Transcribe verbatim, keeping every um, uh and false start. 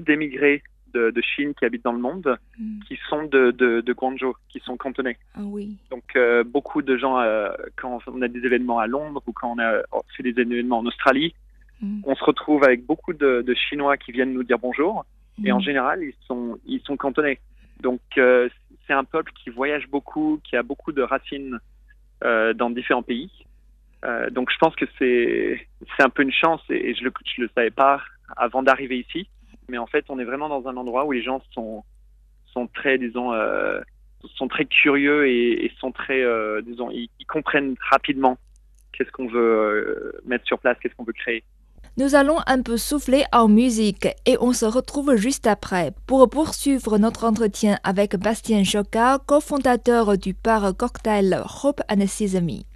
d'émigrés de, de Chine qui habitent dans le monde, mm. qui sont de, de, de Guangzhou, qui sont cantonais. Ah oui. Donc euh, beaucoup de gens, euh, quand on a des événements à Londres ou quand on a fait des événements en Australie, mm. on se retrouve avec beaucoup de, de Chinois qui viennent nous dire bonjour. Mm. Et en général, ils sont, ils sont cantonais. Donc euh, c'est un peuple qui voyage beaucoup, qui a beaucoup de racines euh, dans différents pays. Euh, donc je pense que c'est c'est un peu une chance et, et je le je le savais pas avant d'arriver ici, mais en fait on est vraiment dans un endroit où les gens sont sont très disons euh, sont très curieux et, et sont très euh, disons ils, ils comprennent rapidement qu'est-ce qu'on veut euh, mettre sur place, qu'est-ce qu'on veut créer. Nous allons un peu souffler en musique et on se retrouve juste après pour poursuivre notre entretien avec Bastien Choca, cofondateur du bar cocktail Hope and Sesame.